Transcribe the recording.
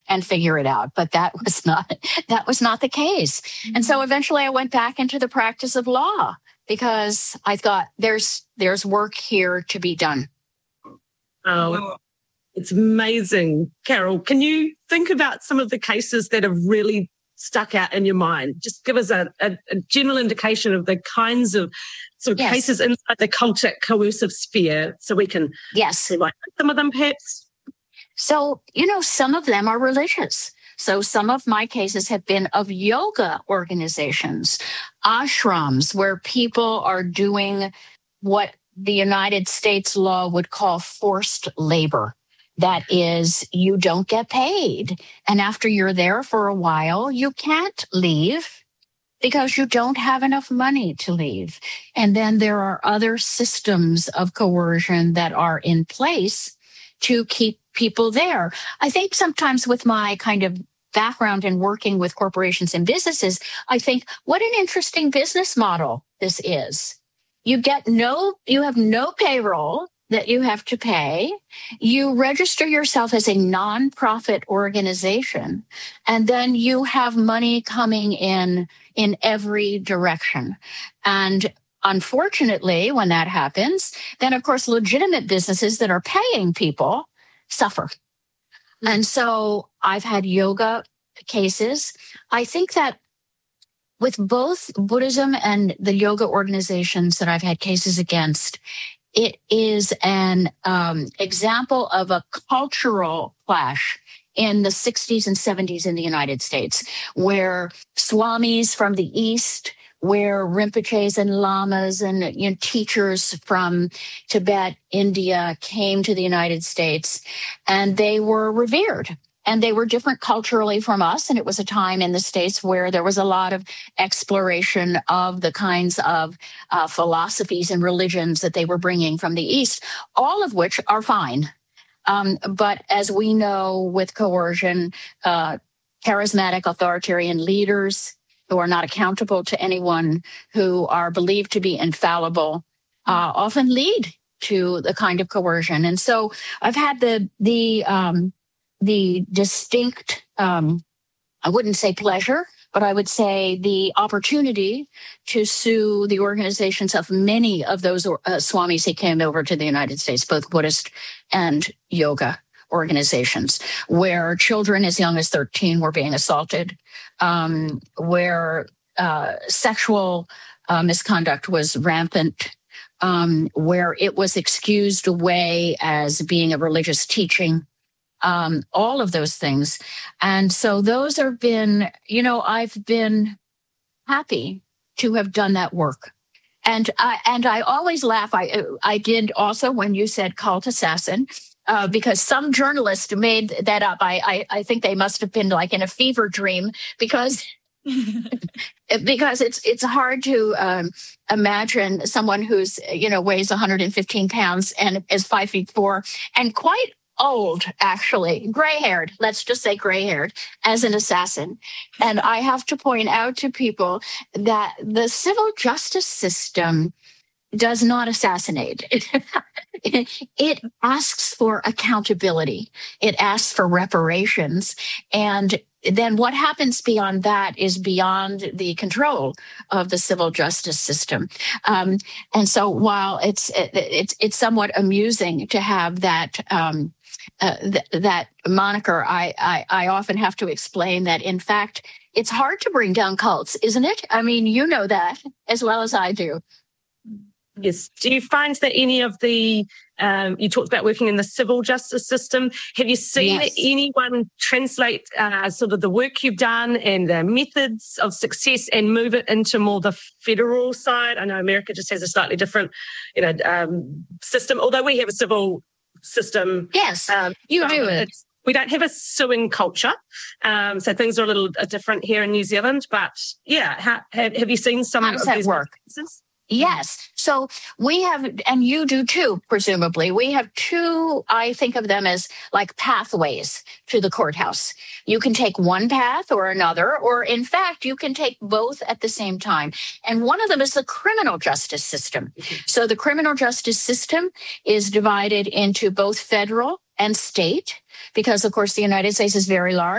and figure it out. But that was not the case. And so eventually I went back into the practice of law because I thought there's work here to be done. Oh, it's amazing. Carol, can you think about some of the cases that have really stuck out in your mind? Just give us a general indication of the kinds of cases inside the cultic coercive sphere so we can like some of them perhaps. So, some of them are religious. So some of my cases have been of yoga organizations, ashrams, where people are doing what the United States law would call forced labor. That is, you don't get paid. And after you're there for a while, you can't leave because you don't have enough money to leave. And then there are other systems of coercion that are in place to keep people there. I think sometimes with my kind of background in working with corporations and businesses, I think, what an interesting business model this is. You have no payroll that you have to pay. You register yourself as a nonprofit organization, and then you have money coming in every direction. And unfortunately, when that happens, then of course, legitimate businesses that are paying people suffer. And so I've had yoga cases. I think that with both Buddhism and the yoga organizations that I've had cases against, it is an example of a cultural clash in the 60s and 70s in the United States, where swamis from the East, where Rinpoches and lamas and teachers from Tibet, India came to the United States, and they were revered. And they were different culturally from us. And it was a time in the States where there was a lot of exploration of the kinds of philosophies and religions that they were bringing from the East, all of which are fine. But as we know with coercion, charismatic authoritarian leaders who are not accountable to anyone, who are believed to be infallible, often lead to the kind of coercion. And so I've had the distinct, I wouldn't say pleasure, but I would say the opportunity to sue the organizations of many of those swamis who came over to the United States, both Buddhist and yoga organizations, where children as young as 13 were being assaulted, where sexual misconduct was rampant, where it was excused away as being a religious teaching. All of those things. And so those have been, I've been happy to have done that work. And I always laugh. I did also when you said cult assassin, because some journalist made that up. I think they must have been like in a fever dream because it's hard to imagine someone who's, weighs 115 pounds and is 5'4" and quite old, actually, gray-haired, let's just say gray-haired, as an assassin. And I have to point out to people that the civil justice system does not assassinate. It asks for accountability. It asks for reparations. And then what happens beyond that is beyond the control of the civil justice system. And so while it's somewhat amusing to have that that moniker, I often have to explain that, in fact, it's hard to bring down cults, isn't it? I mean, you know that as well as I do. Yes. Do you find that any of the, you talked about working in the civil justice system, have you seen anyone translate sort of the work you've done and the methods of success and move it into more the federal side? I know America just has a slightly different, system, although we have a civil system. Yes, you do. We don't have a suing culture, so things are a little different here in New Zealand. But yeah, have you seen some of these work? Cases? Yes. So we have, and you do too, presumably. We have two, I think of them as like pathways to the courthouse. You can take one path or another, or in fact, you can take both at the same time. And one of them is the criminal justice system. So the criminal justice system is divided into both federal and state, because of course the United States is very large.